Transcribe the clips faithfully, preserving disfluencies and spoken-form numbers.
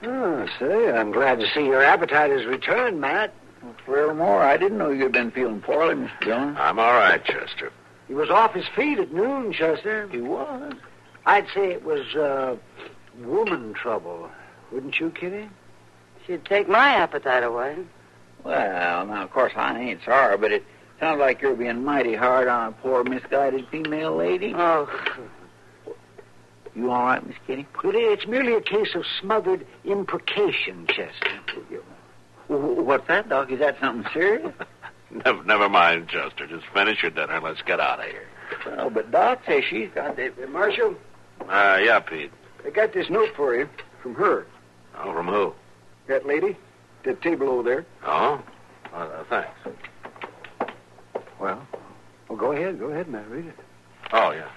Oh, say, I'm glad to see your appetite has returned, Matt. Well, forevermore, I didn't know you'd been feeling poorly, Mister Jones. I'm all right, Chester. He was off his feet at noon, Chester. He was? I'd say it was, uh, woman trouble. Wouldn't you, Kitty? She'd take my appetite away. Well, now, of course, I ain't sorry, but it sounds like you're being mighty hard on a poor, misguided female lady. Oh. You all right, Miss Kitty? It's merely a case of smothered imprecation, Chester. What's that, Doc? Is that something serious? never, never mind, Chester. Just finish your dinner and let's get out of here. Well, but Doc says she's got the... Uh, Marshal? Uh, yeah, Pete. I got this note for you from her. Oh, from who? That lady. That table over there. Oh? Uh, thanks. Well, well, go ahead. Go ahead, Matt. Read it. Oh, yeah.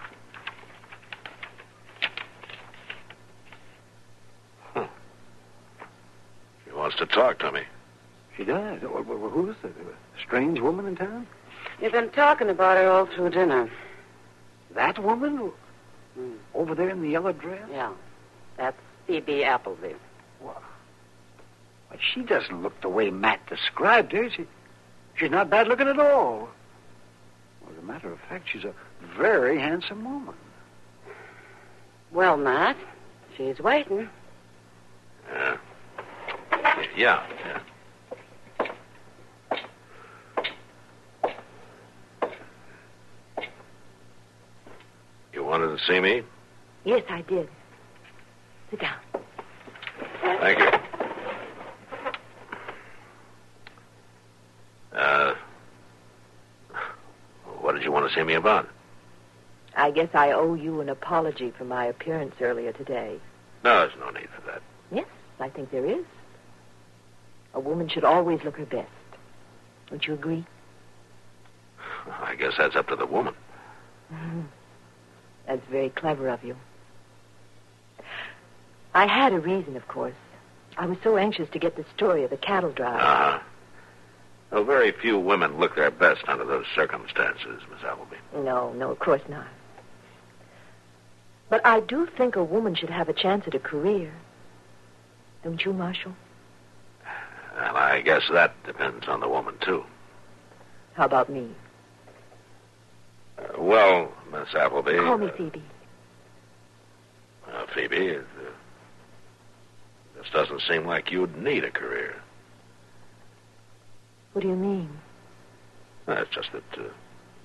Huh. She wants to talk to me. She does. Well, well, who is it? A strange woman in town? You've been talking about her all through dinner. That woman? Mm. Over there in the yellow dress? Yeah. That's Phoebe Appleby. Well, well, she doesn't look the way Matt described her. She, she's not bad looking at all. Well, as a matter of fact, she's a very handsome woman. Well, Matt, she's waiting. Yeah. Yeah, yeah. You wanted to see me? Yes, I did. Sit down. Thank you. Uh, what did you want to see me about? I guess I owe you an apology for my appearance earlier today. No, there's no need for that. Yes, I think there is. A woman should always look her best. Don't you agree? I guess that's up to the woman. Mm-hmm. That's very clever of you. I had a reason, of course. I was so anxious to get the story of the cattle drive. Uh-huh. Well, very few women look their best under those circumstances, Miss Appleby. No, no, of course not. But I do think a woman should have a chance at a career. Don't you, Marshal? Well, I guess that depends on the woman, too. How about me? Uh, well, Miss Appleby... Call me uh, Phoebe. Uh, Phoebe, it uh, just doesn't seem like you'd need a career. What do you mean? Well, it's just that uh, you're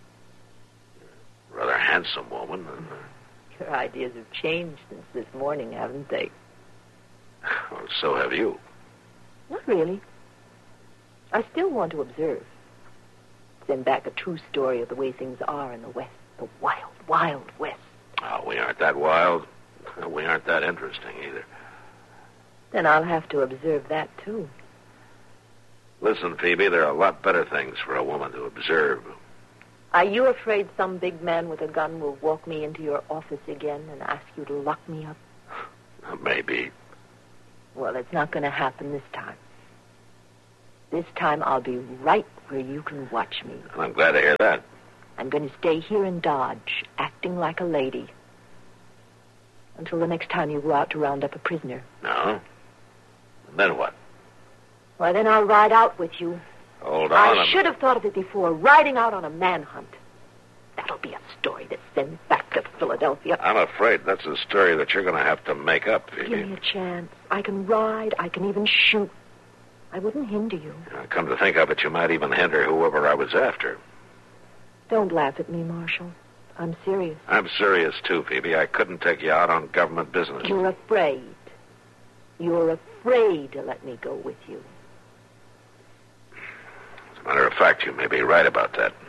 a rather handsome woman. And, uh, Your ideas have changed since this morning, haven't they? well, so have you. Not really. I still want to observe. Send back a true story of the way things are in the West. The wild, wild West. Oh, we aren't that wild. We aren't that interesting either. Then I'll have to observe that, too. Listen, Phoebe, there are a lot better things for a woman to observe. Are you afraid some big man with a gun will walk me into your office again and ask you to lock me up? Maybe. Well, it's not going to happen this time. This time I'll be right where you can watch me. And I'm glad to hear that. I'm going to stay here in Dodge, acting like a lady. Until the next time you go out to round up a prisoner. No? And then what? Well, then I'll ride out with you. Hold on. I should have thought of it before. Riding out on a manhunt. That'll be a story that sends back to Philadelphia. I'm afraid that's a story that you're going to have to make up, Phoebe. Give me a chance. I can ride. I can even shoot. I wouldn't hinder you. Uh, come to think of it, you might even hinder whoever I was after. Don't laugh at me, Marshal. I'm serious. I'm serious, too, Phoebe. I couldn't take you out on government business. You're afraid. You're afraid to let me go with you. As a matter of fact, you may be right about that.